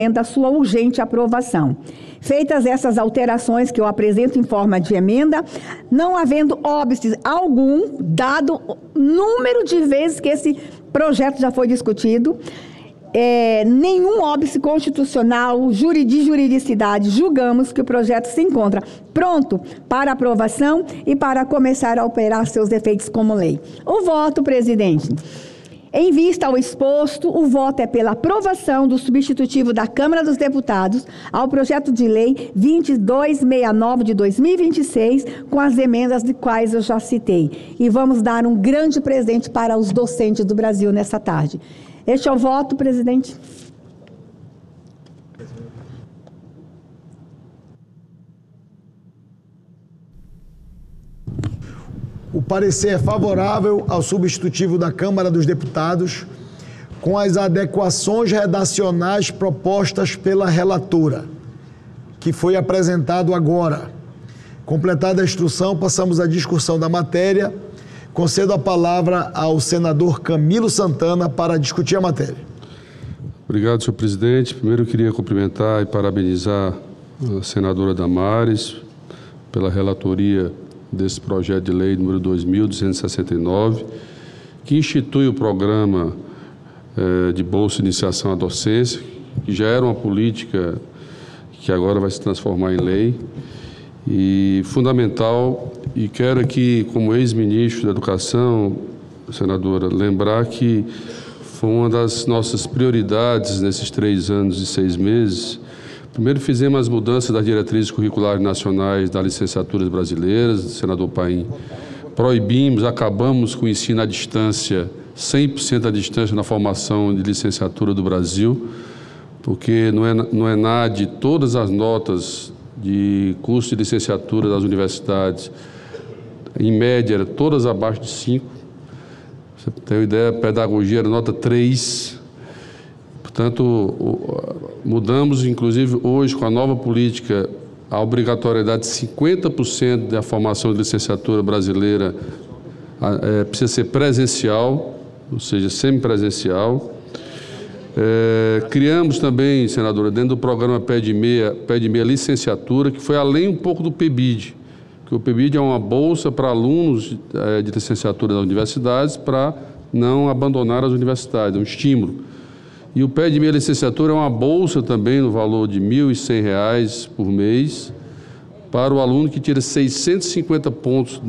da sua urgente aprovação. Feitas essas alterações que eu apresento em forma de emenda, não havendo óbice algum, dado o número de vezes que esse projeto já foi discutido, nenhum óbice constitucional, de juridicidade, julgamos que o projeto se encontra pronto para aprovação e para começar a operar seus efeitos como lei. O voto, presidente. Em vista ao exposto, o voto é pela aprovação do substitutivo da Câmara dos Deputados ao projeto de lei 2269 de 2026, com as emendas de quais eu já citei. E vamos dar um grande presente para os docentes do Brasil nessa tarde. Este é o voto, presidente. O parecer é favorável ao substitutivo da Câmara dos Deputados, com as adequações redacionais propostas pela relatora, que foi apresentado agora. Completada a instrução, passamos à discussão da matéria. Concedo a palavra ao senador Camilo Santana para discutir a matéria. Obrigado, senhor presidente. Primeiro eu queria cumprimentar e parabenizar a senadora Damares pela relatoria desse projeto de lei número 2269, que institui o programa de Bolsa de Iniciação à Docência, que já era uma política que agora vai se transformar em lei, e fundamental, e quero aqui, como ex-ministro da Educação, senadora, lembrar que foi uma das nossas prioridades nesses 3 anos e 6 meses. Primeiro fizemos as mudanças das diretrizes curriculares nacionais das licenciaturas brasileiras, senador Paim. Proibimos, acabamos com o ensino à distância, 100% à distância na formação de licenciatura do Brasil, porque no ENAD todas as notas de curso de licenciatura das universidades, em média, todas abaixo de 5. Você tem uma ideia, a pedagogia era nota 3. Portanto, mudamos, inclusive, hoje, com a nova política, a obrigatoriedade de 50% da formação de licenciatura brasileira precisa ser presencial, ou seja, semipresencial. Criamos também, senadora, dentro do programa Pé de Meia Licenciatura, que foi além um pouco do PEBID, que o PEBID é uma bolsa para alunos de licenciatura das universidades para não abandonar as universidades, é um estímulo. E o Pé de Meia Licenciatura é uma bolsa também no valor de R$ 1.100 por mês para o aluno que tira 650 pontos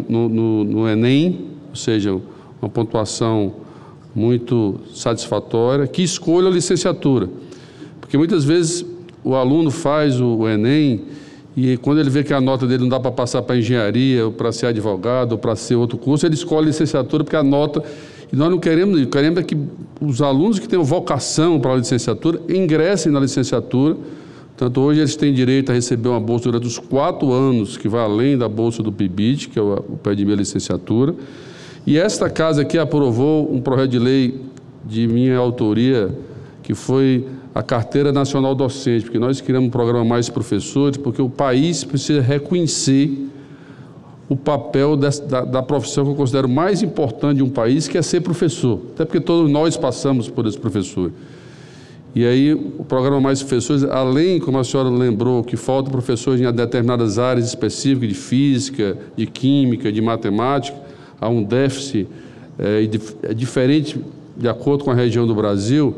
no Enem, ou seja, uma pontuação muito satisfatória, que escolha a licenciatura. Porque muitas vezes o aluno faz o Enem e quando ele vê que a nota dele não dá para passar para engenharia, ou para ser advogado, ou para ser outro curso, ele escolhe a licenciatura porque a nota... E nós não queremos que os alunos que tenham vocação para a licenciatura ingressem na licenciatura. Portanto, hoje eles têm direito a receber uma bolsa durante os 4 anos, que vai além da bolsa do PIBID, que é o Pé de Meia Licenciatura. E esta casa aqui aprovou um projeto de lei de minha autoria, que foi a Carteira Nacional Docente, porque nós criamos um programa Mais Professores, porque o país precisa reconhecer o papel da profissão que eu considero mais importante de um país, que é ser professor. Até porque todos nós passamos por esse professor. E aí, o programa Mais Professores, além, como a senhora lembrou, que faltam professores em determinadas áreas específicas de física, de química, de matemática, há um déficit diferente de acordo com a região do Brasil.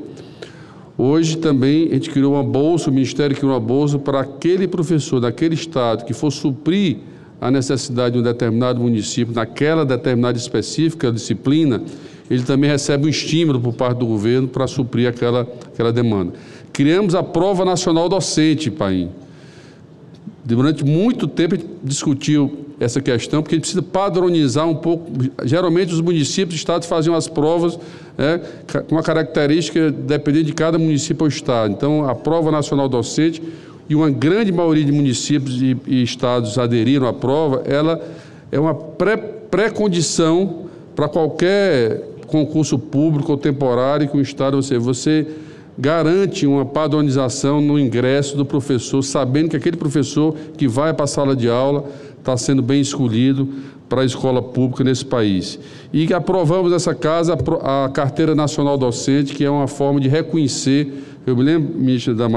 Hoje também a gente criou uma bolsa, o Ministério criou uma bolsa para aquele professor daquele estado que for suprir a necessidade de um determinado município, naquela determinada específica disciplina, ele também recebe um estímulo por parte do governo para suprir aquela demanda. Criamos a Prova Nacional Docente, Paim. Durante muito tempo a gente discutiu essa questão, porque a gente precisa padronizar um pouco. Geralmente os municípios e estados faziam as provas com uma característica dependendo de cada município ou estado. Então, a Prova Nacional Docente, e uma grande maioria de municípios e estados aderiram à prova, ela é uma pré-condição para qualquer concurso público ou temporário que o estado, você garante uma padronização no ingresso do professor, sabendo que aquele professor que vai para a sala de aula está sendo bem escolhido para a escola pública nesse país. E aprovamos nessa casa a Carteira Nacional Docente, que é uma forma de reconhecer Eu me lembro, ministra